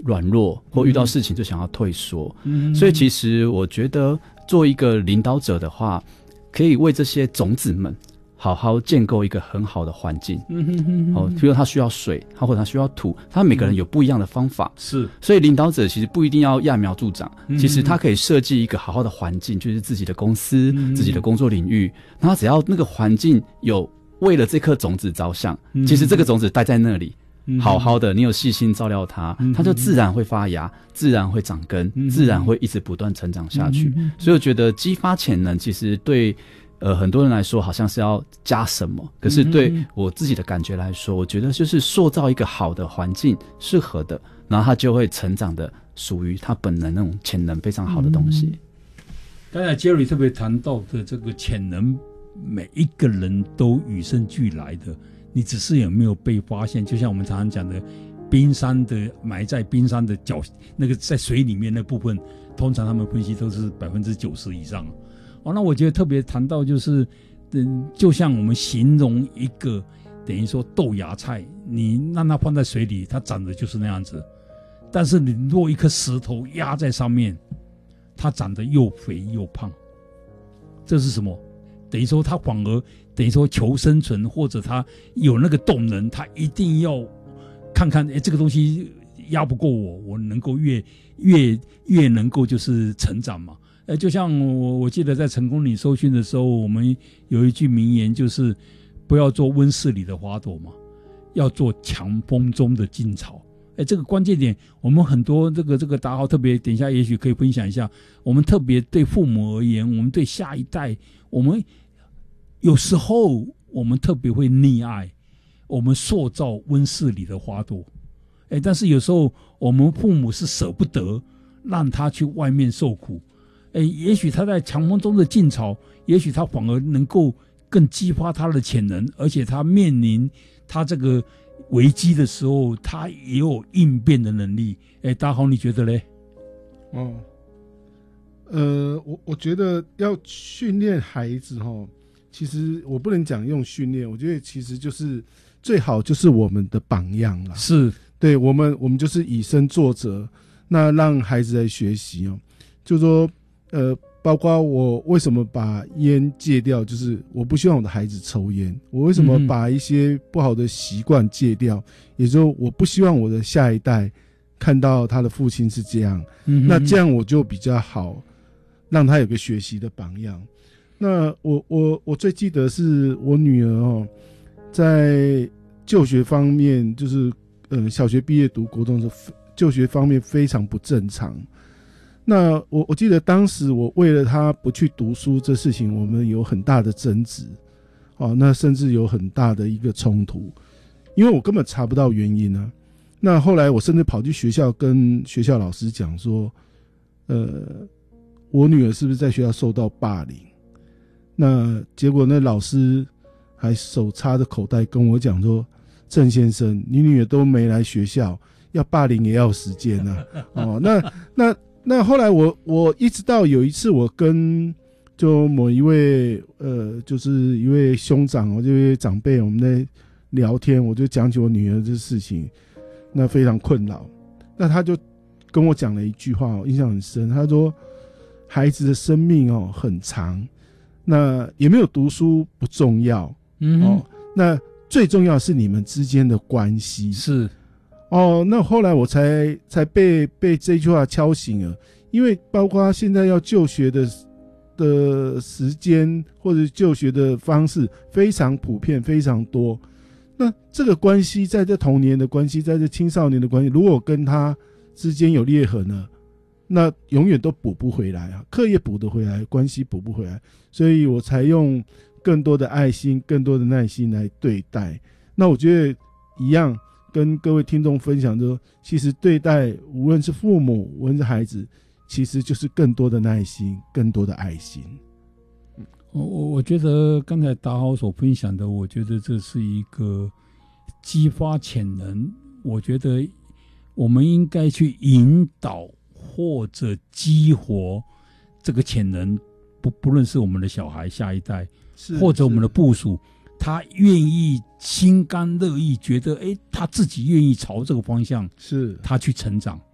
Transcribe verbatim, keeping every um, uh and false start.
软弱，或遇到事情就想要退缩。 嗯， 所以其实我觉得做一个领导者的话，可以为这些种子们好好建构一个很好的环境。 嗯哼哼哼， 哦，比如他需要水，他或者他需要土，他每个人有不一样的方法。 是， 所以领导者其实不一定要揠苗助长， 嗯， 其实他可以设计一个好好的环境，就是自己的公司、 嗯、 自己的工作领域。然后只要那个环境有为了这颗种子着想， 嗯，其实这个种子待在那里， 嗯， 好好的，你有细心照料它， 嗯， 它就自然会发芽，自然会长根， 嗯， 自然会一直不断成长下去。 嗯， 所以我觉得激发潜能其实对呃，很多人来说好像是要加什么，可是对我自己的感觉来说，我觉得就是塑造一个好的环境，适合的，然后他就会成长的属于他本能那种潜能非常好的东西。 刚才 Jerry 特别谈到的这个潜能，每一个人都与生俱来的，你只是有没有被发现。就像我们常常讲的，冰山的埋在冰山的脚，那个在水里面那部分，通常他们分析都是百分之九十以上。哦，那我觉得特别谈到就是，嗯，就像我们形容一个等于说豆芽菜，你让它放在水里，它长得就是那样子。但是你若一颗石头压在上面，它长得又肥又胖。这是什么？等于说它反而等于说求生存，或者它有那个动能，它一定要看看，哎，这个东西压不过我，我能够越越越能够就是成长嘛。呃，就像我我记得在成功里受训的时候，我们有一句名言，就是不要做温室里的花朵嘛，要做强风中的劲草。哎，这个关键点，我们很多这个这个达豪特别，等一下也许可以分享一下。我们特别对父母而言，我们对下一代，我们有时候我们特别会溺爱，我们塑造温室里的花朵。哎，但是有时候我们父母是舍不得让他去外面受苦。诶，也许他在强风中的劲草，也许他反而能够更激发他的潜能，而且他面临他这个危机的时候，他也有应变的能力。诶，大豪，你觉得嘞？ 哦，呃，我我觉得要训练孩子哈，其实我不能讲用训练，我觉得其实就是最好就是我们的榜样啦。 是， 对我们，我们就是以身作则，那让孩子来学习哦，就说。呃，包括我为什么把烟戒掉，就是我不希望我的孩子抽烟。我为什么把一些不好的习惯戒掉，嗯、也就是我不希望我的下一代看到他的父亲是这样。嗯、那这样我就比较好，让他有个学习的榜样。那我我我最记得是我女儿哦，在就学方面，就是呃小学毕业读国中的时候，就学方面非常不正常。那我我记得当时我为了他不去读书这事情，我们有很大的争执，哦，那甚至有很大的一个冲突，因为我根本查不到原因啊。那后来我甚至跑去学校跟学校老师讲说，呃，我女儿是不是在学校受到霸凌？那结果那老师还手插着口袋跟我讲说，郑先生，你女儿都没来学校，要霸凌也要时间啊。哦，那那。那后来我我一直到有一次我跟就某一位呃就是一位兄长我这位长辈我们在聊天，我就讲起我女儿这事情，那非常困扰。那他就跟我讲了一句话，我印象很深。他说孩子的生命哦很长，那也没有读书不重要，嗯哦，那最重要是你们之间的关系是。 哦，那后来我才才被被这句话敲醒了，因为包括现在要就学的的时间或者就学的方式非常普遍，非常多。那这个关系，在这童年的关系，在这青少年的关系，如果跟他之间有裂痕呢，那永远都补不回来啊，课业补得回来，关系补不回来，所以我才用更多的爱心、更多的耐心来对待。那我觉得一样。跟各位听众分享说，其实对待无论是父母无论是孩子，其实就是更多的耐心，更多的爱心。 我我觉得刚才达豪所分享的，我觉得这是一个激发潜能，我觉得我们应该去引导或者激活这个潜能，不不论是我们的小孩下一代，或者我们的部属，他愿意心甘乐意，觉得哎，他自己愿意朝这个方向， 是他去成长。